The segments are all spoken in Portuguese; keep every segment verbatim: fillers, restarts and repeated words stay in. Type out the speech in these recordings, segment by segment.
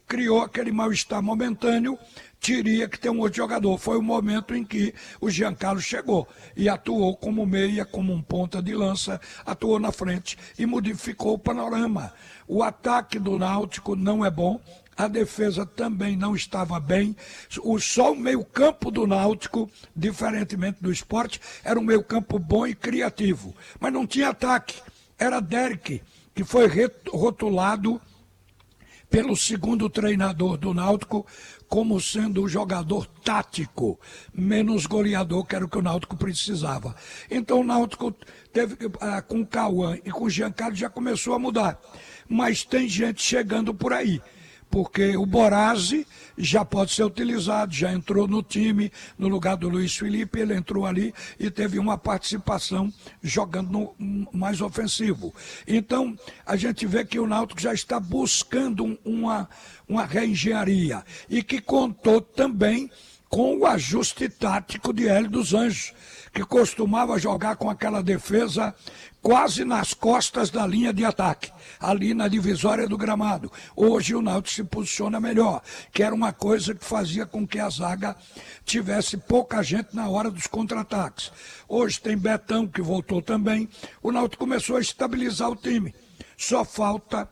criou aquele mal-estar momentâneo, teria que ter um outro jogador. Foi o momento em que o Giancarlo chegou e atuou como meia, como um ponta de lança, atuou na frente e modificou o panorama. O ataque do Náutico não é bom, a defesa também não estava bem. O, só o meio-campo do Náutico, diferentemente do Sport, era um meio-campo bom e criativo, mas não tinha ataque. Era Derek, que foi rotulado pelo segundo treinador do Náutico como sendo um jogador tático, menos goleador, que era o que o Náutico precisava. Então o Náutico teve, ah, com o Cauã e com o Giancarlo já começou a mudar. Mas tem gente chegando por aí, porque o Borazzi já pode ser utilizado, já entrou no time, no lugar do Luiz Felipe, ele entrou ali e teve uma participação jogando no mais ofensivo. Então, a gente vê que o Náutico já está buscando uma, uma reengenharia e que contou também com o ajuste tático de Hélio dos Anjos, que costumava jogar com aquela defesa quase nas costas da linha de ataque, ali na divisória do gramado. Hoje o Náutico se posiciona melhor, que era uma coisa que fazia com que a zaga tivesse pouca gente na hora dos contra-ataques. Hoje tem Betão, que voltou também. O Náutico começou a estabilizar o time. Só falta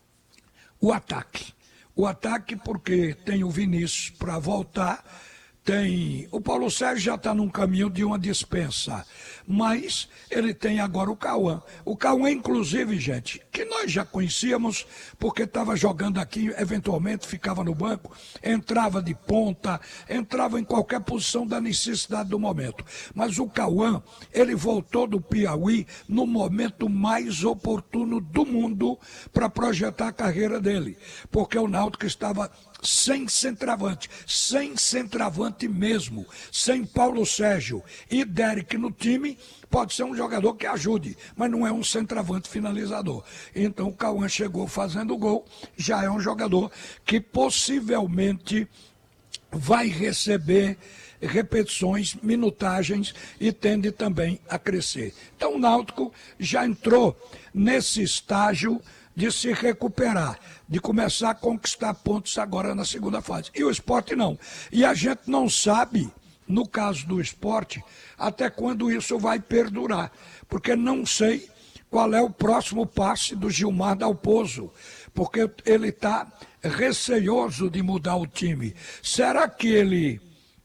o ataque. O ataque porque tem o Vinícius para voltar. Tem, o Paulo Sérgio já está num caminho de uma dispensa, mas ele tem agora o Cauã. O Cauã, inclusive, gente, que nós já conhecíamos, porque estava jogando aqui, eventualmente ficava no banco, entrava de ponta, entrava em qualquer posição da necessidade do momento. Mas o Cauã, ele voltou do Piauí no momento mais oportuno do mundo para projetar a carreira dele, porque o Náutico estava sem centroavante, sem centroavante mesmo, sem Paulo Sérgio e Derek no time, pode ser um jogador que ajude, mas não é um centroavante finalizador. Então o Cauã chegou fazendo gol, já é um jogador que possivelmente vai receber repetições, minutagens e tende também a crescer. Então o Náutico já entrou nesse estágio de se recuperar, de começar a conquistar pontos agora na segunda fase. E o Sport não. E a gente não sabe, no caso do Sport, até quando isso vai perdurar, porque não sei qual é o próximo passe do Gilmar Dalpozo, porque ele está receioso de mudar o time. Será que ele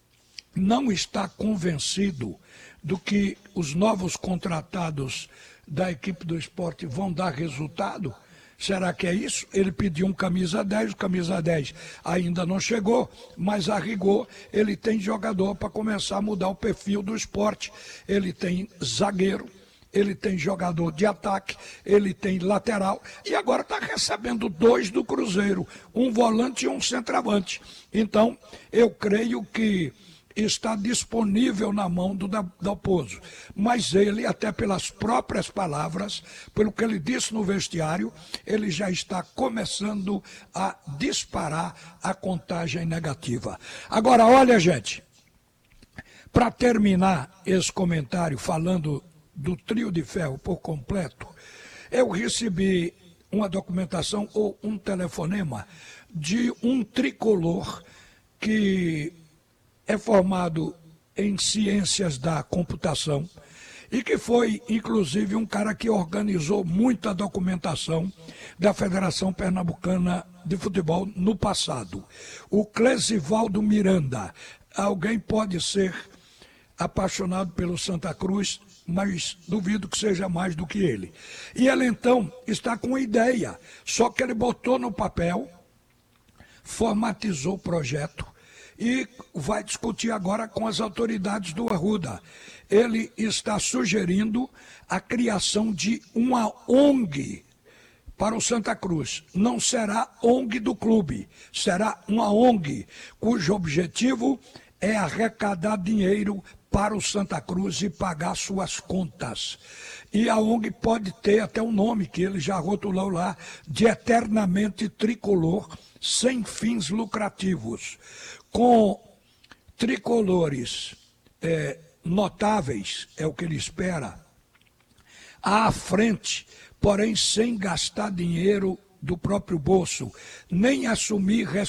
não está convencido do que os novos contratados da equipe do Sport vão dar resultado? Será que é isso? Ele pediu um camisa dez, o camisa dez ainda não chegou, mas a rigor ele tem jogador para começar a mudar o perfil do Sport. Ele tem zagueiro, ele tem jogador de ataque, ele tem lateral e agora está recebendo dois do Cruzeiro, um volante e um centroavante. Então, eu creio que está disponível na mão do Dalpozo, mas ele, até pelas próprias palavras, pelo que ele disse no vestiário, ele já está começando a disparar a contagem negativa. Agora, olha, gente, para terminar esse comentário falando do trio de ferro por completo, eu recebi uma documentação ou um telefonema de um tricolor que é formado em ciências da computação e que foi, inclusive, um cara que organizou muita documentação da Federação Pernambucana de Futebol no passado. O Clesivaldo Miranda. Alguém pode ser apaixonado pelo Santa Cruz, mas duvido que seja mais do que ele. E ele, então, está com uma ideia, só que ele botou no papel, formatizou o projeto, e vai discutir agora com as autoridades do Arruda. Ele está sugerindo a criação de uma O N G para o Santa Cruz. Não será O N G do clube, será uma O N G cujo objetivo é arrecadar dinheiro para o Santa Cruz e pagar suas contas. E a O N G pode ter até um nome que ele já rotulou lá, de Eternamente Tricolor, sem fins lucrativos, com tricolores é, notáveis, é o que ele espera, à frente, porém sem gastar dinheiro do próprio bolso, nem assumir responsabilidade